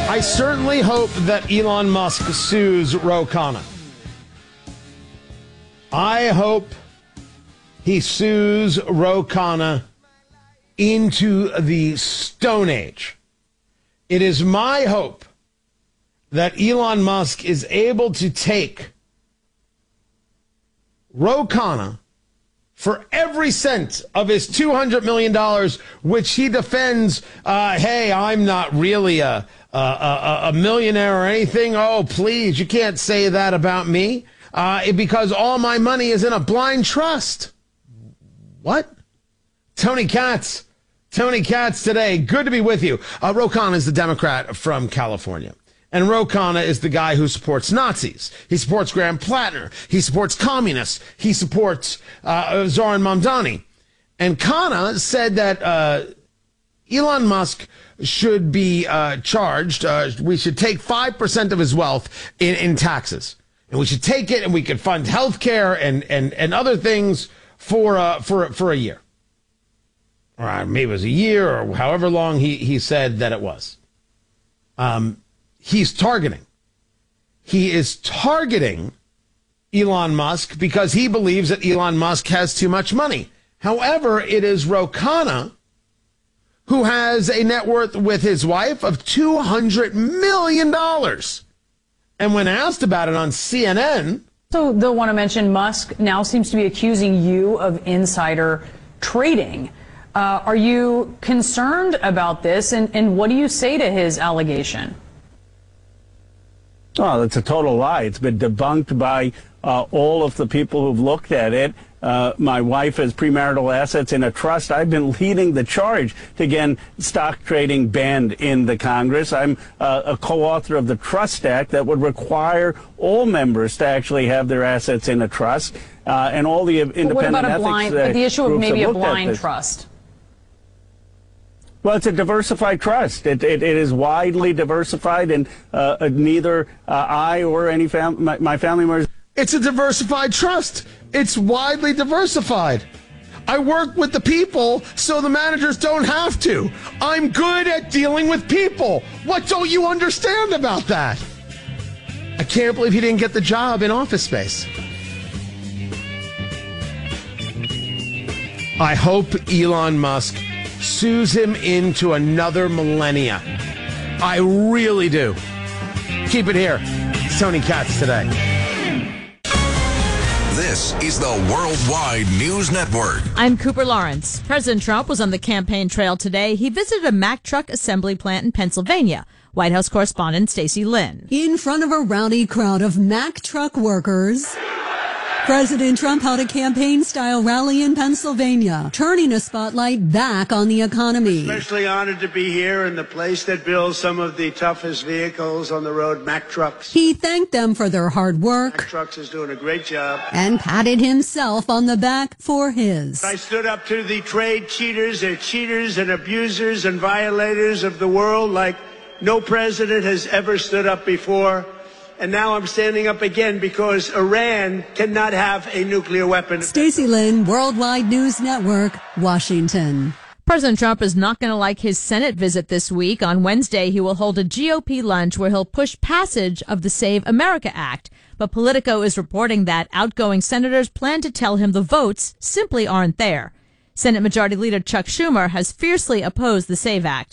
I certainly hope that Elon Musk sues Ro Khanna. I hope he sues Ro Khanna into the Stone Age. It is my hope that Elon Musk is able to take Ro Khanna for every cent of his $200 million, which he defends, hey, I'm not really a millionaire or anything. Oh, please, you can't say that about me. Because all my money is in a blind trust. What? Tony Katz today. Good to be with you. Ro Khanna is the Democrat from California. And Ro Khanna is the guy who supports Nazis. He supports Graham Plattner. He supports communists. He supports Zoran Mamdani. And Khanna said that Elon Musk should be charged. We should take 5% of his wealth in taxes. And we should take it and we could fund health care and other things for a year. Or maybe it was a year or however long he said that it was. He is targeting Elon Musk because he believes that Elon Musk has too much money. However, it is Ro Khanna who has a net worth with his wife of $200 million. And when asked about it on CNN... So they'll want to mention Musk now seems to be accusing you of insider trading. Are you concerned about this? And what do you say to his allegation? Oh, that's a total lie. It's been debunked by all of the people who've looked at it. My wife has premarital assets in a trust. I've been leading the charge to get stock trading banned in the Congress. I'm a co-author of the Trust Act that would require all members to actually have their assets in a trust. And all the independent what about ethics the issue of maybe a blind this. Trust? Well, it's a diversified trust. It is widely diversified, and neither I or any my family members. It's a diversified trust. It's widely diversified. I work with the people so the managers don't have to. I'm good at dealing with people. What don't you understand about that? I can't believe he didn't get the job in Office Space. I hope Elon Musk sues him into another millennia. I really do. Keep it here. It's Tony Katz today. This is the Worldwide News Network. I'm Cooper Lawrence. President Trump was on the campaign trail today. He visited a Mack truck assembly plant in Pennsylvania. White House correspondent Stacey Lynn. In front of a rowdy crowd of Mack truck workers, President Trump held a campaign-style rally in Pennsylvania, turning a spotlight back on the economy. Especially honored to be here in the place that builds some of the toughest vehicles on the road, Mack Trucks. He thanked them for their hard work. Mack Trucks is doing a great job. And patted himself on the back for his. I stood up to the trade cheaters. They're cheaters and abusers and violators of the world like no president has ever stood up before. And now I'm standing up again because Iran cannot have a nuclear weapon. Stacey Lynn, Worldwide News Network, Washington. President Trump is not going to like his Senate visit this week. On Wednesday, he will hold a GOP lunch where he'll push passage of the Save America Act. But Politico is reporting that outgoing senators plan to tell him the votes simply aren't there. Senate Majority Leader Chuck Schumer has fiercely opposed the SAVE Act.